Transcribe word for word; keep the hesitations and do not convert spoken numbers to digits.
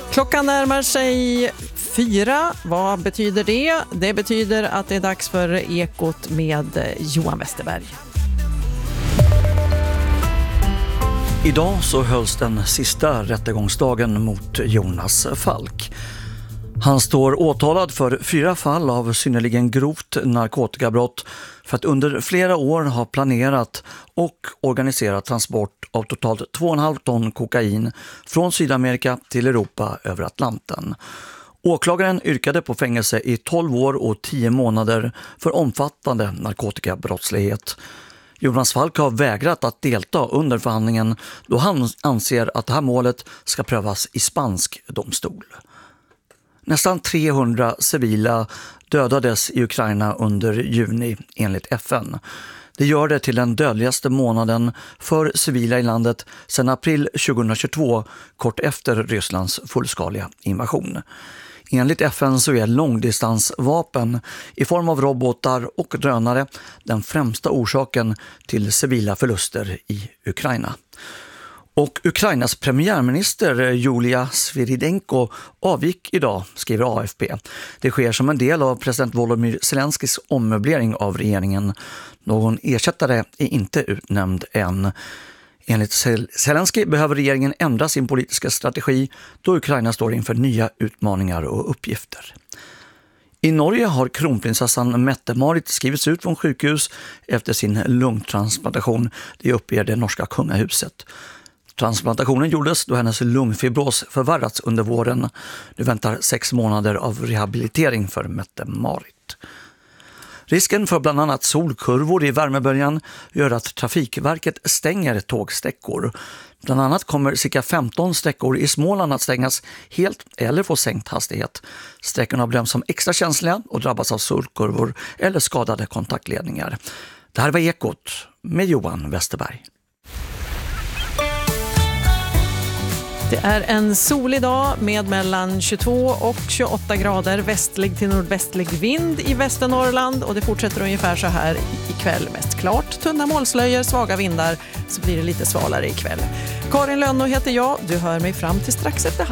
Klockan närmar sig fyra. Vad betyder det? Det betyder att det är dags för Ekot med Johan Westerberg. Idag så hölls den sista rättegångsdagen mot Jonas Falk. Han står åtalad för fyra fall av synnerligen grovt narkotikabrott för att under flera år ha planerat och organiserat transport av totalt två komma fem ton kokain från Sydamerika till Europa över Atlanten. Åklagaren yrkade på fängelse i tolv år och tio månader för omfattande narkotikabrottslighet. Jonas Falk har vägrat att delta under förhandlingen då han anser att det här målet ska prövas i spansk domstol. Nästan trehundra civila dödades i Ukraina under juni enligt F N. Det gör det till den dödligaste månaden för civila i landet sedan april tjugohundratjugotvå, kort efter Rysslands fullskaliga invasion. Enligt F N så är långdistansvapen i form av robotar och drönare den främsta orsaken till civila förluster i Ukraina. Och Ukrainas premiärminister Julia Sviridenko avgick idag, skriver A F P. Det sker som en del av president Volodymyr Zelenskis ommöblering av regeringen. Någon ersättare är inte utnämnd än. Enligt Zelensky behöver regeringen ändra sin politiska strategi då Ukraina står inför nya utmaningar och uppgifter. I Norge har kronprinsessan Mette-Marit skrivits ut från sjukhus efter sin lungtransplantation. Det uppger det norska kungahuset. Transplantationen gjordes då hennes lungfibros förvärrats under våren. Nu väntar sex månader av rehabilitering för Mette-Marit. Risken för bland annat solkurvor i värmeböljan gör att Trafikverket stänger tågsträckor. Bland annat kommer cirka femton sträckor i Småland att stängas helt eller få sänkt hastighet. Sträckorna bedöms som extra känsliga och drabbas av solkurvor eller skadade kontaktledningar. Det här var Ekot med Johan Westerberg. Det är en solig dag med mellan tjugotvå och tjugoåtta grader, västlig till nordvästlig vind i Västernorrland, och det fortsätter ungefär så här ikväll. Mest klart, tunna molnslöjor, svaga vindar, så blir det lite svalare ikväll. Karin Lönno heter jag, du hör mig fram till strax efter halv.